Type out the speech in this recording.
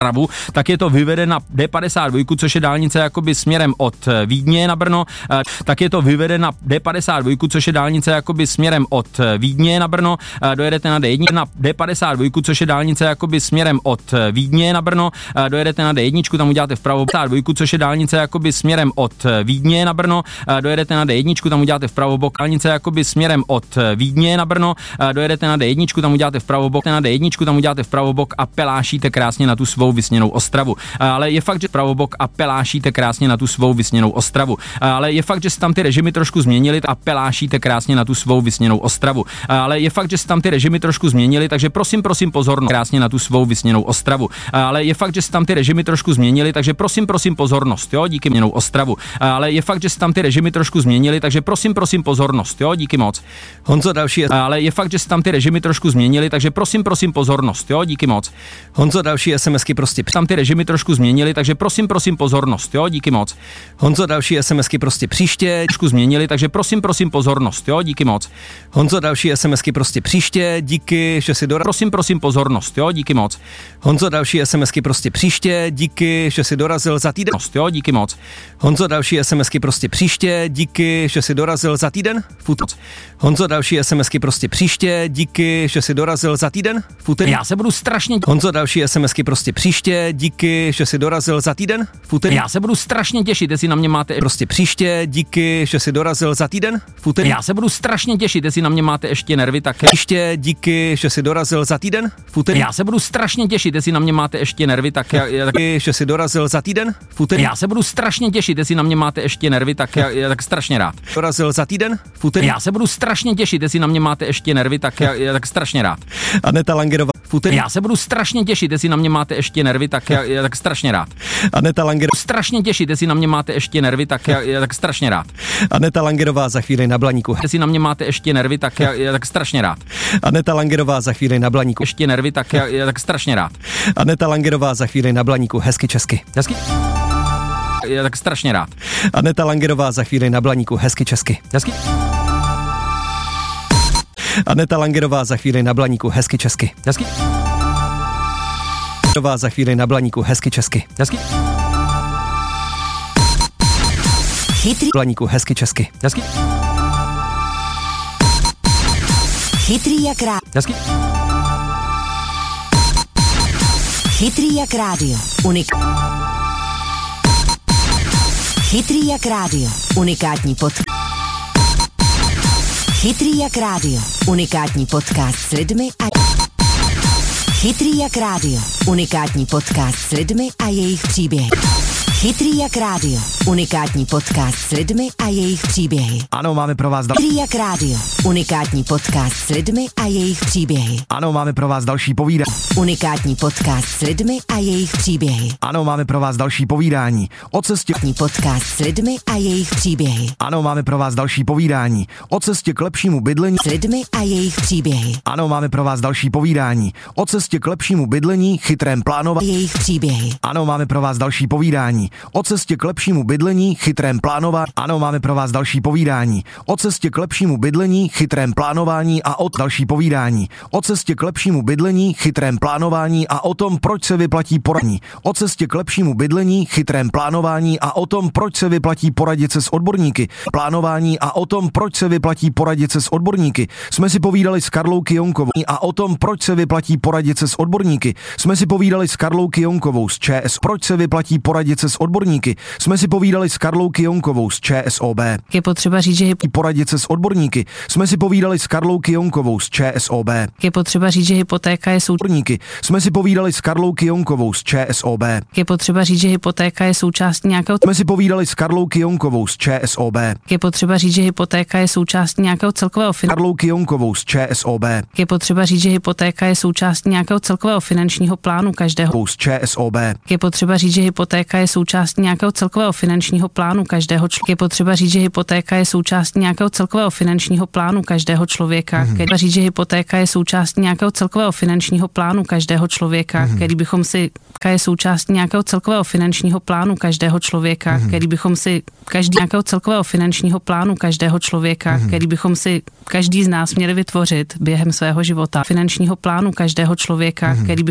Pravu, tak je to vyveden na D52, což je dálnice jakoby směrem od Vídně na Brno, tak je to vyveden na D52, což je dálnice jakoby směrem od Vídně na Brno, dojedete na D1 na D52, což je dálnice jakoby směrem od Vídně na Brno, dojedete na D1, tam uděláte vpravo D52, což je dálnice jakoby směrem od Vídně na Brno, dojedete na D1, tam uděláte vpravo bok, dálnice jakoby směrem od Vídně na Brno, dojedete na D1, tam uděláte vpravo bok, na D1, tam uděláte vpravo bok a pelášíte krásně na tu svou vysněnou Ostravu. Ale je fakt, že pravobok a pelášíte krásně na tu svou vysněnou Ostravu. Ale je fakt, že se tam ty režimy trošku změnily a pelášíte krásně na tu svou vysněnou Ostravu. Ale je fakt, že se tam ty režimy trošku změnily, takže prosím pozornost krásně na tu svou vysněnou Ostravu. Ale je fakt, že se tam ty režimy trošku změnily, takže prosím pozornost, jo, díky měnou Ostravu. Ale je fakt, že se tam ty režimy trošku změnily, takže prosím pozornost, jo, díky moc. Honzo, další. Ale je fakt, že se tam ty režimy trošku změnily, takže prosím pozornost, jo, díky moc. Honzo, další SMSky prostě tam ty režimy trošku změnily, takže prosím pozornost, jo, díky moc. Honzo, další SMSky prostě příště trošku změnily, takže prosím pozornost, jo, díky moc. Honzo, další SMSky prostě příště, díky, že si dorazil. Prosím pozornost, jo, díky moc. Honzo, další SMSky prostě příště, díky, že si dorazil za týden. Jo, díky moc. Honzo, další SMSky prostě příště, díky, že si dorazil za týden. Honzo, další SMSky prostě příště, díky, že si dorazil za týden. Já se budu strašně Honzo, další SMSky prostě příště, díky, že si dorazil za týden. Já se budu strašně těšit, jestli na mě máte prostě příště, díky, že si dorazil za týden. Já se budu strašně těšit, jestli na mě máte ještě nervy, tak příště, díky, že si dorazil za týden. Já se budu strašně těšit, jestli na mě máte ještě nervy, tak že si dorazil za týden. Já se budu strašně těšit, jestli na mě máte ještě nervy, tak tak strašně rád. Dorazil za týden. Já se budu strašně těšit, jestli na mě máte ještě nervy, tak strašně rád. Aneta Langerová. Já se budu strašně těšit, jestli na mě máte ještě nervy, tak strašně rád. Aneta Langerová. Strašně těšit, jestli na mě máte ještě nervy, tak strašně rád. Aneta Langerová za chvíli na Blaníku. Jestli na mě máte ještě nervy, tak strašně rád. Aneta Langerová za chvíli na Blaníku. Ještě nervy, tak strašně rád. Aneta Langerová za chvíli na Blaníku. Hezky česky. Hezky. Tak strašně rád. Aneta Langerová za chvíli na Blaníku. Hezky česky. Hezky. Aneta Langerová za chvíli na Blaníku. Hezky česky. Hezky. Langerová za chvíli na Blaníku. Hezky česky. Hezky. Chytrý Blaníku. Hezky česky. Hezky. Chytrý jak rád. Hezky. Chytrý jak rádio. Chytrý jak rádio. Unikátní Chytrý jak rádio. Unikátní podcast s lidmi a Chytrý jak rádio. Unikátní podcast s lidmi a jejich příběhy. Chytrý jak rádio. Unikátní podcast s lidmi a jejich příběhy. Ano, máme pro vás Chytrý jak rádio. Unikátní podcast s lidmi a jejich příběhy. Ano, máme pro vás další povídání. Unikátní podcast s lidmi a jejich příběhy. Ano, máme pro vás další povídání. O cestě podcast s lidmi a jejich příběhy. Ano, máme pro vás další povídání. O cestě k lepšímu bydlení s lidmi a jejich příběhy. Ano, máme pro vás další povídání. O cestě k lepšímu bydlení, chytrém plánování. Jejich příběhy. Ano, máme pro vás další povídání. O cestě k lepšímu bydlení, chytrém plánování. Ano, máme pro vás další povídání. O cestě k lepšímu bydlení, chytrém plánování a další povídání. O cestě k lepšímu bydlení, chytrém plánování a o tom, proč se vyplatí poradní. O cestě k lepšímu bydlení, chytrém plánování a o tom, proč se vyplatí poradit se s odborníky. Plánování a o tom, proč se vyplatí poradit se s odborníky. Jsme si povídali s Karlou Kyjonkovou a o tom, proč se vyplatí poradit se s odborníky. Jsme si povídali s Karlou Kyjonkovou z ČS. Proč se vyplatí poradit se s odborníky. Jsme si povídali s Karlou Kyjonkovou z ČSOB. Je potřeba říct, že poradit se s odborníky. Jsme si povídali s Karlou Kyjonkovou z ČSOB. Je potřeba říct, že hypotéka je odborníky. Jsme si povídali s Karlou Kyjonkovou z ČSOB. Je potřeba říct, že hypotéka je součástí nějakého Jsme si povídali s Karlou Kyjonkovou z ČSOB. Je potřeba říct, že hypotéka je součástí nějakého celkového Karlou Kyjonkovou z ČSOB. Je potřeba říct, že hypotéka je součástí nějakého celkového finančního plánu každého z ČSOB. Je potřeba říct, že hypotéka je součástí nějakého celkového finančního plánu každého člověka. Je potřeba říct, že hypotéka je součástí nějakého celkového finančního plánu každého člověka. Je potřeba říct, že hypotéka je součástí nějakého celkového finančního plánu každého člověka, který bychom si je součástí nějakého celkového finančního plánu každého člověka, který bychom si nějakého celkového finančního plánu každého člověka, který bychom si každý z nás měli vytvořit během svého života. Finančního plánu každého člověka, který